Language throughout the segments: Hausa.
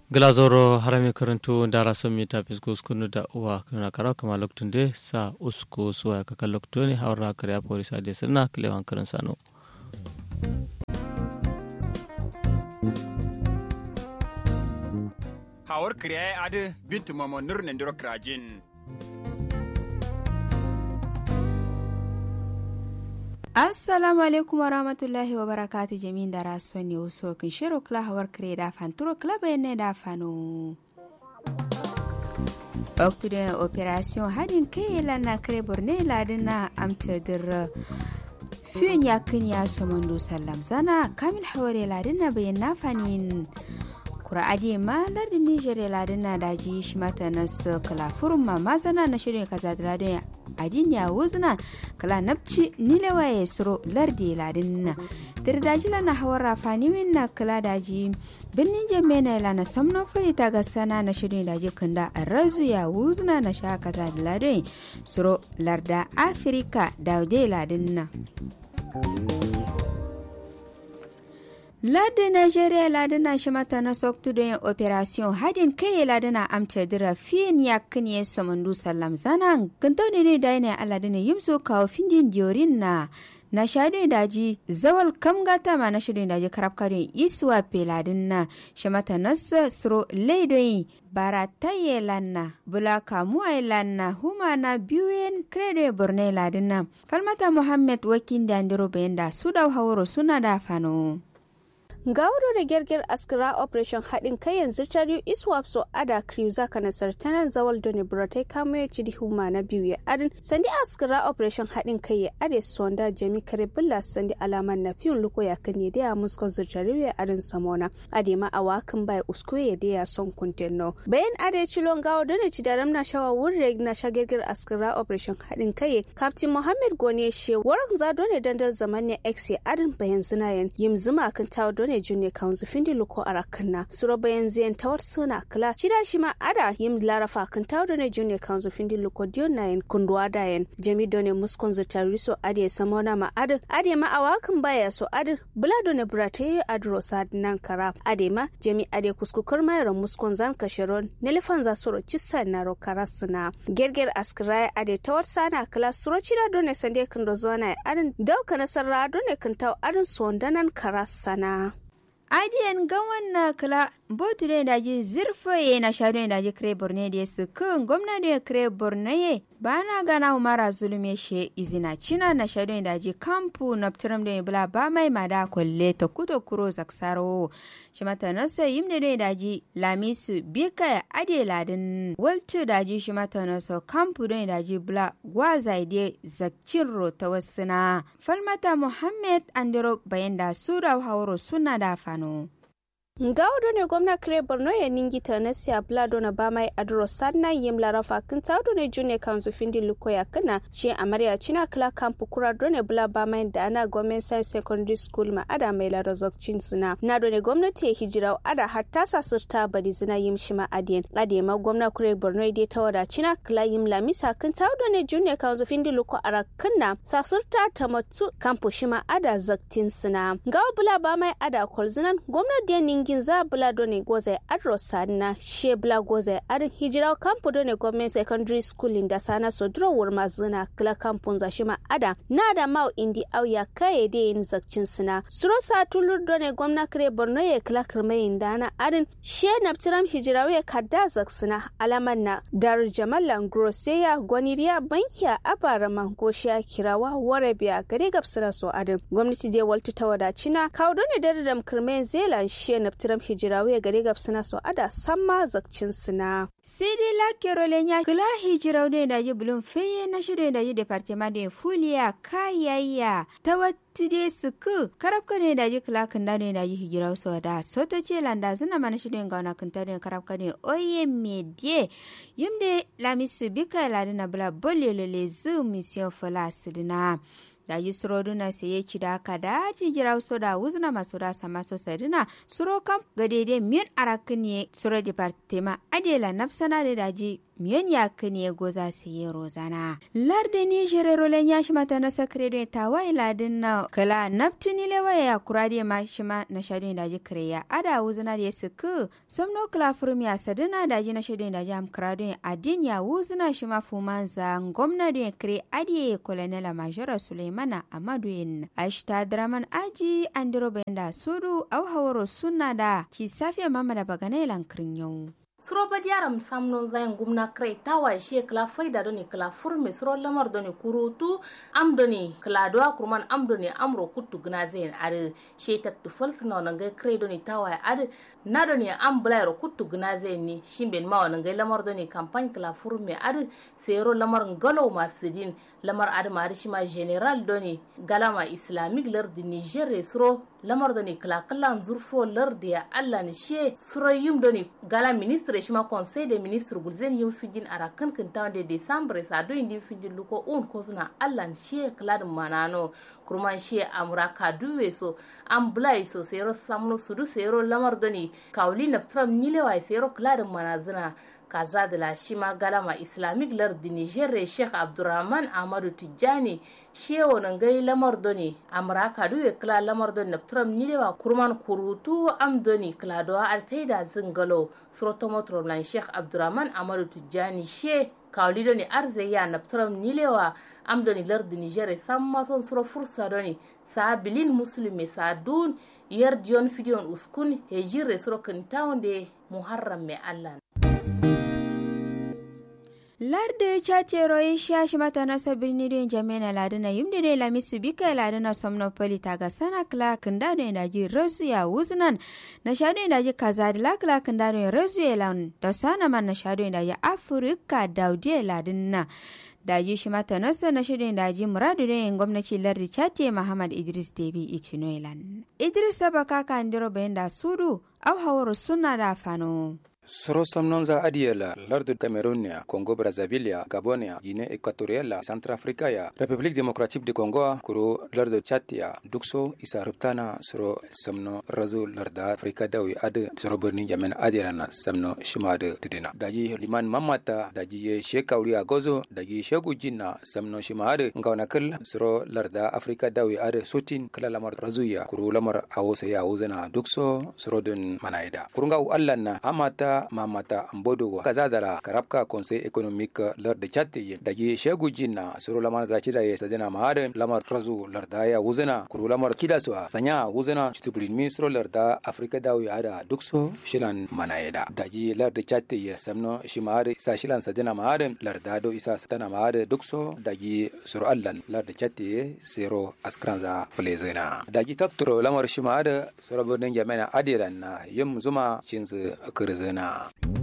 Glazoro harami karantu dara somi ta fisgo skunu da uwa kana kara kama loktun de sa usko suwa ka kalokto ne haura kare polisa de sirna klewan karan sano. Hawar kare ade bintu mama nurnen diro krajin. Assalamu alaikum wa rahmatullahi wa barakatuh jami'in da raso ne wasu kin shiro kula hawar kare da fanturo kula bayan ne da fano. Oktude operation hadin kai lana kare borne ladin na amtadir fiyon yakin ya samandu sallam zana kamil haware ladin na bayan na fanin kura'adi ma lardin Niger ladin na daji shi mata nasu kala furun ma mazana na shirin kaza da ladin adin ya wuzna kala napci nilewa ya suro lardi ladin na dirdaji lana hawar rafani min na kala daji birnin jami'ai lana samnon fari ta ga sana na shirin daji kunda a razu ya wuzna na sha kaza da ladin suro larda afirka daude ladin na Ladin Nigeria ladina shi mata na soktu don operation hadin kai ladina amta dira fiyin yakin ya samandu sallam zanan gantauni ne da yana aladina yimso kawo findin diorin na shaɗin daji zawal kam gata ma na shirin daji karab karin iswa peladin na shi mata nasa suro laidoyi barataye lanna bulaka muwai lanna huma na biyuyen krede borne ladin na falmata muhammad wakin da andiro bayan da su da hauro suna da fano. Gawaro da gerger askira operation haɗin kai yanzu tariyo iswap so ada kriuza kana sartanan zawal doni buratai kamo ya ci huma na biyu ya adin sandi askira operation haɗin kai ya ade sonda jami kare bulla sandi alaman na fiyun luko ya kan ya da muskon zurtariyo ya adin samona ade ma a wakan bai usko ya da ya son kuntenno bayan ade cilon gawo doni ci daram na shawa wurre na shagerger askira operation haɗin kai captain Muhammad Gone she waran za doni dandal zaman ne x ya adin bayan zinayen yim zuma kan tawo ne junne kanzu findi luko arakanna suro bayan ziyan tawar suna kala shida shi ma ada yim larafa kan tawar ne junne kanzu findi luko dion nayin kundwa dayen jami done muskon zutari so ade samona ma ade ma awakan baya so bula done brate adro sad nan kara ade ma jami ade kuskukar mayran muskon zan kasheron nelefan za suro cissa na ro karasna gerger askrai ade tawar sana kala suro chida done sande kan do zona adin dauka nasarra done kan taw adin sondanan karasana adiyan gawan na kala botire daji zirfoye na shaɗo daji kare borne da su kan gwamna da kare borne bana gana umara zulume she izina cina na shaɗo daji kampu na ptiram da bula ba mai mada kwalle ta kudo kuro zaksaro shi mata nasa yimde da daji lamisu bika ade ladin waltu daji shi mata nasa kampu da daji bula gwaza de zakcirro ta wasuna falmata muhammad andiro bayan da su da hauro suna da fano Ngawdo ne gwamna kare Borno ya ningita na siya blado na ba mai adro sanna yim larafa kin tawdo ne june kanzu findi luko ya kana shi amarya cina kala kampu kura do ne bla ba mai da ana government science secondary school ma ada mai la rozokcin suna na do ne gwamnati ya hijira ada hatta sa sirta badi zina yim shi ma adiyan ade ma gwamna kare Borno dai tawada cina kala yim lamisa kin tawdo ne june kanzu findi luko ara kana sa sirta tamattu kampu shi ma ada zaktin suna ngaw bla ba mai ada kolzinan gwamnati ya ningi za bula done goza adro sana she bula goza ad hijira kampu done government secondary school inda sana so dro wurma zina kala kampun za shima ada nada mau indi au ya kaye de yin zakcin sina suro sa tulur done gwamna kare Borno ya kala kirmai inda na adin she naptiram hijira we kadda zaksina alaman na dar jamal grose ya gwaniriya bankiya abarama goshiya kirawa warabiya gare gabsira so adin gwamnati je waltu tawada cina kawo done daradam kirmai zelan she tiram hijirawe gare gab suna so ada samma zakcin suna sidi la kerolenya kula hijirawe ne daji bulun feye na shirye daji departement de fulia kayaya tawatide suku karabka ne daji kula kanda ne daji hijirawe so da soto ce landa zina mana shirye gauna kanta ne karabka ne oye medie yimde lamisu bika ladina bla bolele zu mission fola sidina da yi suroduna sai ya ci da aka daji jira so da wuzna masu rasa masu sadina suro kam ga daidai min arakin ne suro departema adela nafsana da daji miyan yakin ya goza siye rozana larde ni jererolen ya shi mata na sakredo tawa iladin na kala naptini lewa ya kurade ma shi ma na shadin daji kreya ada wuzna da suku somno kala furum ya sadina daji na shadin daji am krado adin ya wuzna shi ma fumanza ngomna de kre adiye kolonela majora suleimana amaduin ashta draman aji andiro benda sudu au hawaro sunna da ki safiya mama da bagane lankrin yau suro badiyaram samno zayin gumna krai tawa she kala faida doni kala furme suro lamar doni kurutu am doni kala doa kurman am doni amro kuttu gna zayin are she tattu falsna nanga krai doni tawa are na doni am blayro kuttu gna zayin ni shimben ma nanga lamar doni campagne kala furme are sero lamar ngalo masidin lamar adama arishima general doni galama islamic lar di niger suro lamar doni kala kala zurfo lar dia alla ni she suro yum doni gala ministre shima conseil des ministres gulzen yum fidin arakan kan tawde december sa do indi fidin luko on kozna alla ni she kala manano kurman she amra kaduwe so am blay so sero samno sudu sero lamar doni kawli naptram nilewa sero kala manazina kaza de la shima galama islamic lar di niger sheikh abdurrahman amadou tijani shewo nangai lamar doni amra kaduwe kala lamar doni naptram nilewa kurman kurutu am doni kala do artaida zingalo surotomotro lan sheikh abdurrahman amadou tijani she kawli doni arze ya naptram nilewa am doni lar di niger samma son suro fursa doni sa bilin muslimi sa dun yer dion fidion uskun hejire suro kan tawnde muharram me allah larde chatero isha shimata na sabirni don jamena ladina yumde de la misubika ladina somnopoli taga sana kla kanda do ndaji rosu ya wuznan na shado ndaji kazadi la kla kanda do rosu elan da sana man na shado ndaji afrika daudi ladina daji shimata nasa na shado ndaji muradu do gwamnati lardi chate Muhammad Idris Debi Ichinoilan Idris sabaka kandiro benda sudu au hawro sunna da fano Soro somnonza adiela lardu Cameronia, Congo Brazzaville, Gabonia, Guinée Équatoriale, Centrafrica, République démocratique du Congo, kuro lardu Chatia, Duxo, Isa Ruptana, soro somno razu larda Afrika dawi ade soro berni jamen adirana somno shimade tidina. Daji liman mamata, daji ye shekauri agozo, daji shegu jinna somno shimade ngawanakil soro larda Afrika dawi ade sotin kala lamar razuya, kuro lamar awose ya uzena Duxo soro den manaida. Kurunga u allanna amata mamata ambodo kazadala karabka conseil économique lor de chatti daji shegu jinna suru lamar zakida ye sajana maare lamar razu lardaya wuzena kuru lamar kidaswa sanya wuzena chitubrin ministro larda afrika dawi ada dukso shilan manaeda daji lor de chatti ye samno shimare sa shilan sajana maare larda do isa satana maare dukso daji suru allan lor de chatti zero askranza flezena daji taktro lamar shimare suru bodin jamana adiran yum zuma chinzu kurzena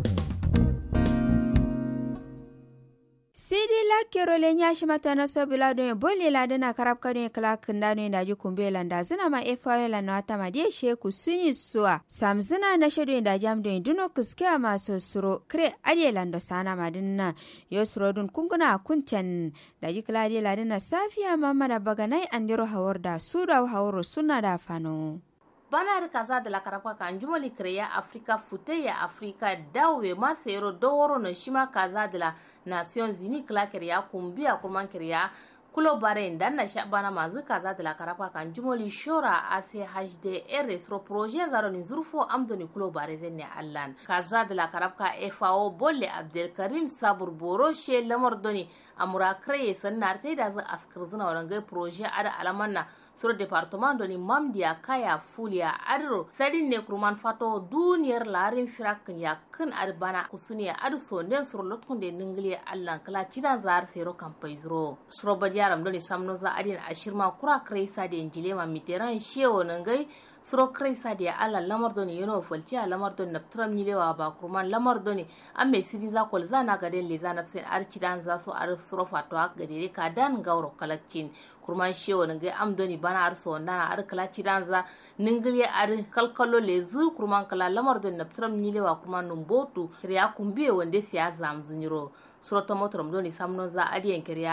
Sidi la kerole nya shimata na sabila don bole la dana karabka don kala kunda don daji kumbe landa zina ma efa la na ta ma die sheku suni suwa samzina na shedo da jam don duno kuske ma sosuro kre ade landa sana madinna yosro dun kunguna kunten daji kala die la dana safiya mamma da baganai andiro hawarda suda hawro sunna da fano bana da kaza da la karapa kan jumali kreya afrika fute ya afrika dawe ma sero doworo no shima kaza da la nations unies kla kreya kumbia kurman kreya kulo bare ndan na shabana mazu kaza da la karapa kan jumali shora ase HDR sro projet zaro ni zurfo amdoni kulo bare zenne allan kaza da la karapa FAO bolle Abdel Karim Sabur Boro she lamar doni amura kreye sannar tai da za askrzuna wannan projet ada alamanna sur département doni mamdia kaya fulia adro sadin ne kurman fato duniyar larin firakin ya kan arbana kusuniya adu sonden sur lotkunde ningle allan kala cidan zar sero kampaizro suro bajaram doni samno za adin ashirma kura kreisa de njilema miteran shewo nangai suro kreisa de alla lamar doni yono folci lamar doni naptram nilewa ba kurman lamar doni amme sidi za kol zana gaden le zana sen arcidan za so ar suro fato gadere ka dan gawro kalakcin kurman shewo nangai am doni bana ar so ndana ar kala cidan za ningle ar kalkalo le zu kurman kala lamar doni naptram nilewa kurman numbotu kriya kumbiye wonde siya zamziniro suro tomotrom doni samno za adiyen kriya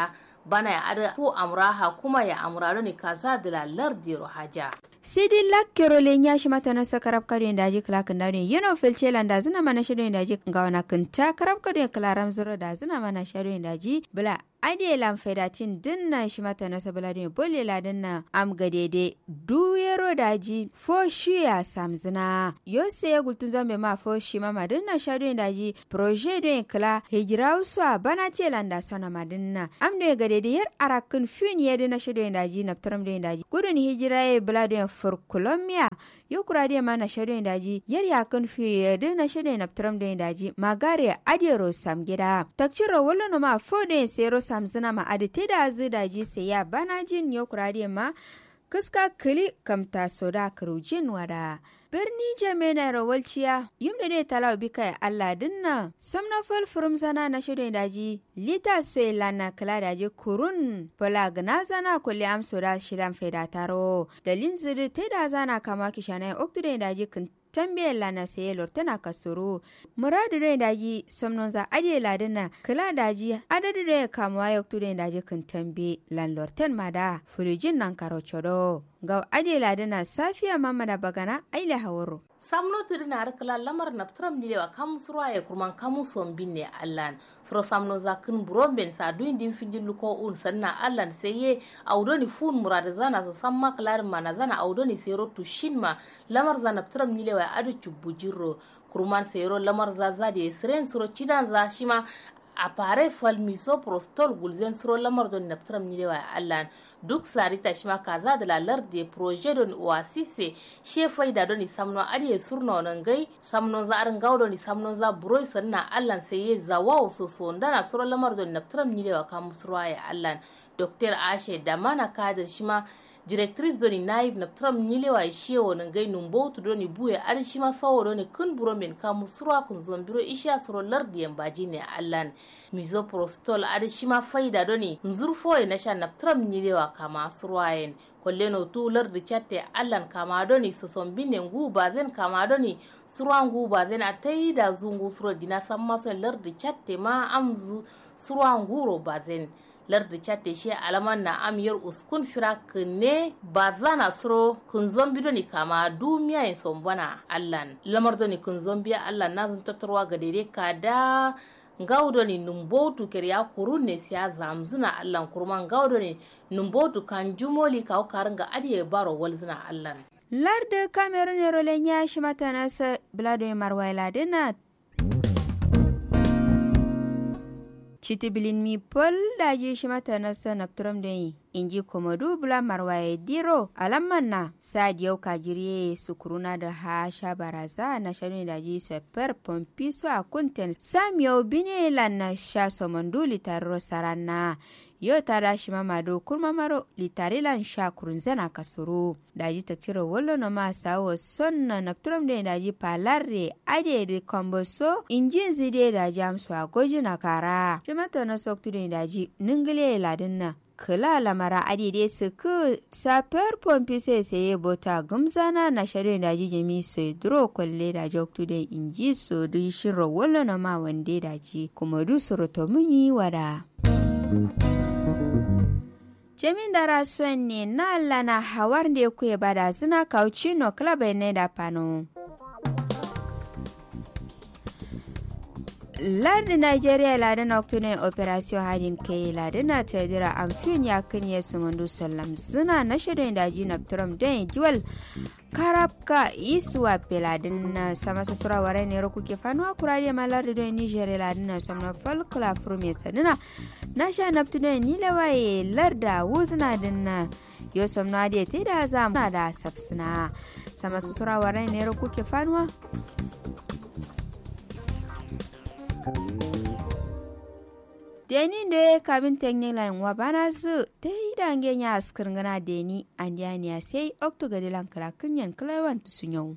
bana ya ada ko amraha kuma ya amraro ni kaza da lardi rohaja sidi lakkero le nyashi mata na sakarab kado daji klakin da ne yano filce landa zina mana shado daji ngawana kinta karab kado klaram zuro da zina mana shado daji bla ade lam fedatin dinna shi mata na sabala ne bolle la dinna am gadede duyero daji fo shiya samzina yose ya gultun zambe ma fo shi mama dinna shado daji projet de kla hijra uswa bana ce landa sona madinna am de gadede yar arakin fin yede na shado daji na tram de daji gudun hijra e bla de for Colombia yukura de mana shado daji yar yakan fi yede na shado na tram de daji magare adero samgida takciro wala no ma fo de sero samzina ma adite da zidaji sai ya bana jin yukura de ma kuska kili kamta soda karujin wada birni jamena rawalciya yumda ne talaw bika Allah dinna samna fal furum sana na shirin daji lita soy lana kala daji kurun pola gna zana kulli am soda shidan feda taro dalin ziri te da zana kama kishana oktude daji kin tambe lana sai lortana kasuru muradu da daji somnon za ade ladina kala daji adadu da kamwa oktude daji kin tambe lan lorten mada furijin nan karo chodo ga ade ladina safiya mamada bagana aile hawaro samno tudina arkala lamar naptram dilewa kam surwa ya kurman kamu sombinne allan suro samno zakin bromben sa duin din findin luko un sanna allan seye audoni fun murad zana so samma klar mana zana audoni sero tu shinma lamar za naptram dilewa adu chubujiro kurman sero lamar za de sren suro chidan za shima apare falmiso prostol gulzen suro lamar don naptram nilewa allan duk sarita shima kaza da lalar de projet don oasise she faida don samno adiye surno nan gai samno za aran gawdo ni samno za broy sanna allan sai zawa so so ndana suro lamar don naptram nilewa kam suro ya allan dr ashe da mana kadir shima directrice doni naib na tram nilewa ishiyo na gai numbotu doni buye arishima sawo doni kun buromen kamu surwa kun zombiro ishiya suro lardi yambaji ne allan misoprostol arishima faida doni nzurfo na sha na tram nilewa kama surwayen kolleno tu lardi chatte allan kama doni sosombine ngu bazen kama doni surwa ngu bazen atai da zungu suro dina samma so lardi chatte ma amzu surwa nguro bazen lardi chatte shi alaman na amiyar uskun firak ne bazana suro kun zombi doni kama dumiya yin sombana allan lamar doni kun zombi allan na zun tatarwa ga dede kada gawdoni numbotu keriya kurunne siya zamzuna allan kurman gawdoni numbotu kan jumoli kaw karanga adiye baro walzuna allan larde cameroon rolen ya shi mata nasa blado marwaila dina Chitibilin mi pol daji shi mata nasa naptram deni inji komodu bula marwaye diro alamman na sadiyau kajiriye sukuruna da hasha baraza na shanu daji super pompiso a kunten samiyau bine lan sha somandu litarro sarana yo tada shi mamado kurma maro litarilan sha kurunzana kasuru daji takciro wallo no ma sawo sonna naptram deni daji palarre ade de komboso injin zide daji amso agoji na kara mata na soktu deni daji ningile ladinna kala lamara adide su ku saper pompi sai bota gumzana na shari'a da jimi sai duro kwalle da joktu da inji so di shiro wala na ma wande da ji kuma du suruto muni wada jamin da rasuwan ne na lana hawar da ku ya bada suna kauci no klabai ne da pano ladin Nigeria ladin oktune operation hadin kai ladin na tadira amfin ya kanye su mundu sallam suna na shirin daji na tram den jiwal karabka iswa peladin na sama sosura ware ne roku ke fanu akurari malar da Nigeria ladin na samna falkula furme sanina na sha naptune ni lewaye larda wuzna dinna yo samna da te da zam da sabsina sama sosura ware ne roku ke fanu deni de kabin tenye lan wa bana su te idange nya skirngana deni andiania sai okto gadilan kala kunyan klawan tusunyo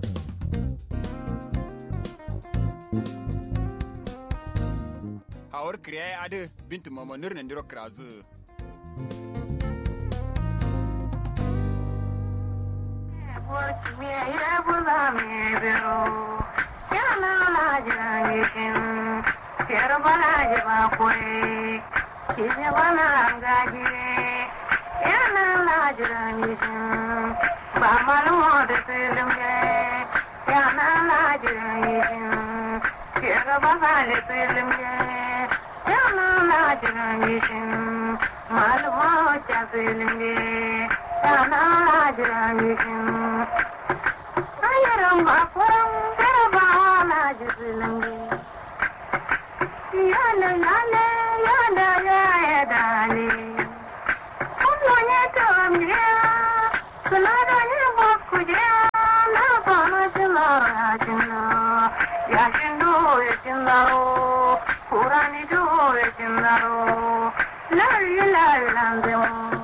hawar kriya ade bintu mama nurne ndiro krazu Quiero para llevar pues Purani do, la la la la.